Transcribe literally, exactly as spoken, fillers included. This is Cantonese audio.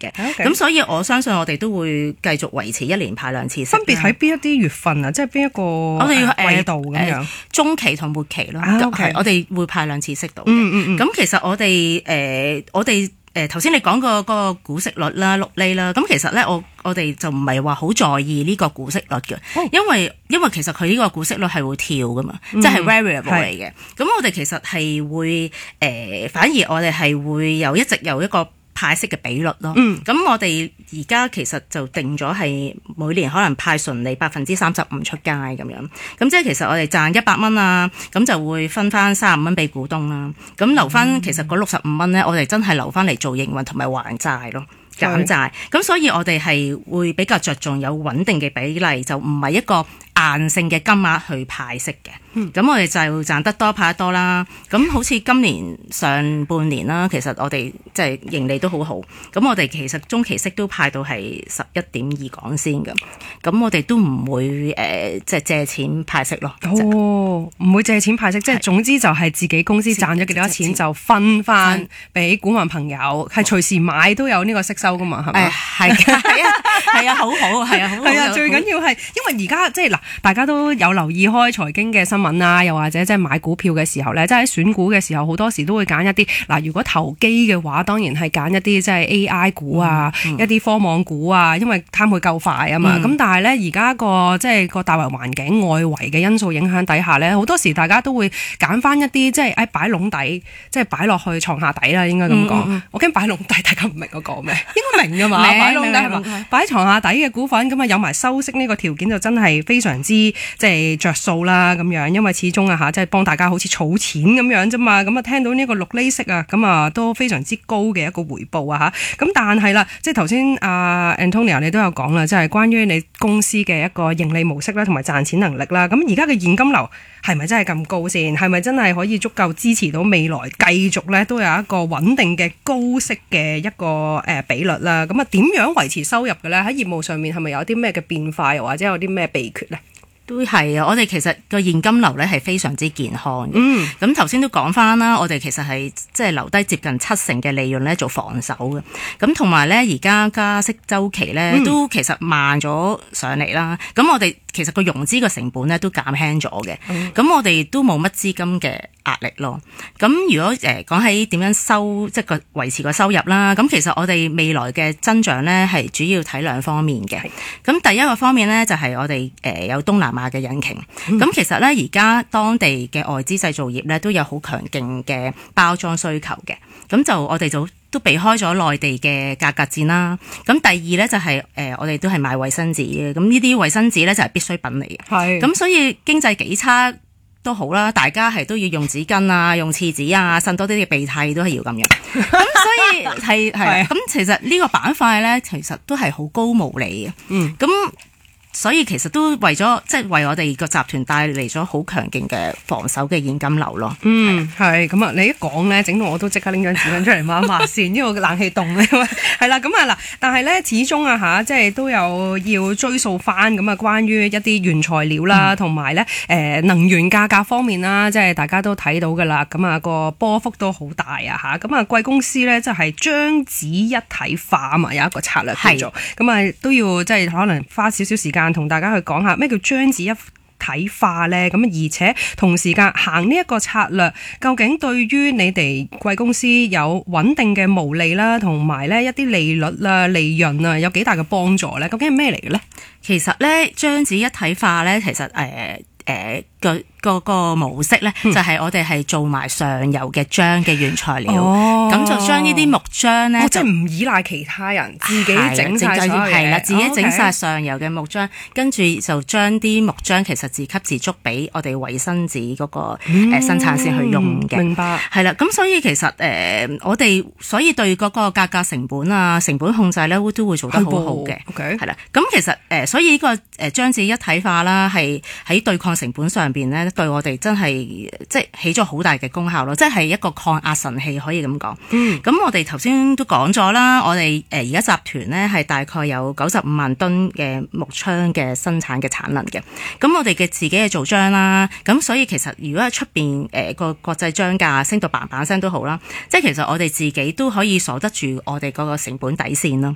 嘅。咁、okay. 所以我相信我哋都會繼續維持一年派兩次息。 分別喺邊一啲月份啊？即係邊一個我哋要季度咁樣、呃？ 中期同末期咯。 啊 okay. 我哋會派兩次息到嘅。咁、 嗯嗯嗯、 其實我哋誒、呃、我哋誒頭先你講個個股息率啦、六厘啦，咁其實咧我我哋就唔係話好在意呢個股息率嘅、哦，因為因為其實佢呢個股息率係會跳噶嘛，即、嗯、係 variable 嚟嘅。咁我哋其實係會誒、呃，反而我哋係會有一直有一個派息嘅比率咯，咁、嗯、我哋而家其實就定咗係每年可能派純利百分之三十五出街咁樣，咁即係其實我哋賺一百蚊啊，咁就會分翻三十五蚊俾股東啦，咁留翻其實嗰六十五蚊咧，我哋真係留翻嚟做營運同埋還債咯。減債，咁所以我哋係會比較着重有穩定嘅比例，就唔係一個硬性嘅金額去派息嘅。咁、嗯、我哋就賺得多派得多啦。咁好似今年上半年啦，其實我哋即係盈利都好好。咁我哋其實中期息都派到係十一點二港仙嘅。咁我哋都唔會誒、呃，即係借錢派息咯。哦， 唔會借錢派息，即係總之就係自己公司賺咗幾多錢就分翻俾股民朋友，係隨時買都有呢個息收噶嘛，係咪？ 係係啊，係啊，好好，係啊，好好。係啊， 最緊要係，因為而家即係嗱，大家都有留意開財經嘅新聞啊，又或者即係買股票嘅時候咧，即係喺選股嘅時候，好多時都會揀一啲嗱，如果投機嘅話，當然係揀一啲即係 A I 股啊，嗯嗯、一啲科網股啊，因為貪佢夠快啊嘛。咁、嗯、但係咧，而家個即係個大圍環境外圍嘅因素影響底下咧，好多時大家都會揀翻一啲即係誒擺籠底，即係擺落去床下底啦，應該咁講、嗯嗯。我驚擺籠底，大家唔明我講咩？應該明㗎嘛？擺籠底係嘛？擺床下底嘅股份咁啊，有埋收息呢個條件就真係非常之即係着數啦咁樣，因為始終啊嚇，即係幫大家好似儲錢咁樣啫嘛。咁啊，聽到呢個六厘息啊，咁啊都非常之高嘅一個回報啊嚇。咁但係啦，即係頭先阿 Antonia 你都有講啦，即係關於你公司嘅一個盈利模式啦，同埋賺錢能力啦。咁而家嘅現金流係咪真係咁高先？係咪真係可以足夠支持到未來繼續咧都有一個穩定嘅高息嘅一個誒比率啦？咁啊點樣維持收入嘅咧？喺業務上面係咪有啲咩嘅變化，又或者有啲咩秘訣咧？ 都係啊！我哋其實個現金流咧係非常之健康嘅。 嗯， 咁頭先都講翻啦，我哋其實係即係留低接近七成嘅利潤咧做防守嘅。咁同埋咧，而家加息週期咧、嗯、都其實慢咗上嚟啦。咁我哋其實個融資嘅成本咧都減輕咗嘅。咁、嗯、我哋都冇乜資金嘅壓力咯。咁如果誒講起點樣收即係個維持個收入啦，咁其實我哋未來嘅增長咧係主要睇兩方面嘅。咁第一個方面咧就係我哋誒有東南亞嘅引擎。咁、嗯、其實咧而家當地嘅外資製造業咧都有好強勁嘅包裝需求嘅。咁就我哋就都避開咗內地嘅價格戰啦。咁第二咧就係、是、誒、呃、我哋都係賣衛生紙嘅。咁呢啲衛生紙咧就係必需品嚟嘅。係。咁所以經濟幾差都好啦，大家係都要用紙巾啊，用廁紙啊，擤多啲嘅鼻涕都係要咁樣。咁所以係係。咁其實呢個板塊咧，其實都係好高毛利嘅。嗯。咁所以其實都為咗即係為我哋個集團帶嚟咗好強勁嘅防守嘅現金流咯。 嗯，係咁啊！你一講咧，整到我都即刻拎張紙巾出嚟抹一抹先，因為個冷氣凍咧。係啦，咁啊嗱，但係咧始終啊嚇，即係都有要追溯翻咁啊，關於一啲原材料啦，同埋咧誒能源價格方面啦，即係大家都睇到㗎啦。咁啊個波幅都好大啊嚇。咁啊貴公司咧即係將紙一體化啊嘛，有一個策略叫做咁啊，都要即係可能花少少時間同大家去講下咩叫將紙一體化呢？咁而且同時間行呢一個策略，究竟對於你哋貴公司有穩定嘅毛利啦，同埋呢一啲利率啦、利潤啊，有幾大嘅幫助呢？究竟係咩嚟嘅呢？ 其實呢，將紙一體化呢，其實誒誒個個個模式咧，就係我哋係做埋上游嘅漿嘅原材料，咁、哦、就將呢啲木漿咧， 即係唔依賴其他人，自己整晒所有嘢， 係啦，自己整晒上游嘅木漿，跟、哦、住、okay. 就將啲木漿其實自給自足俾我哋衛生紙嗰個誒生產線去用嘅、嗯。明白。係啦，咁所以其實誒、呃、我哋所以對嗰個價格成本啊、成本控制咧，都會做得好好嘅。OK。係啦，咁其實誒、呃、所以呢個誒將紙一體化啦，係喺對抗成本上邊咧。對我哋真係即係起咗好大嘅功效咯，即係一個抗壓神器可以咁講。嗯，咁我哋頭先都講咗啦，我哋誒而家集團咧係大概有九十五萬噸嘅木漿嘅生產嘅產能嘅。咁我哋嘅自己嘅做漿啦，咁所以其實如果喺出邊誒個國際漿價升到嘭嘭聲都好啦，即係其實我哋自己都可以鎖得住我哋嗰個成本底線咯。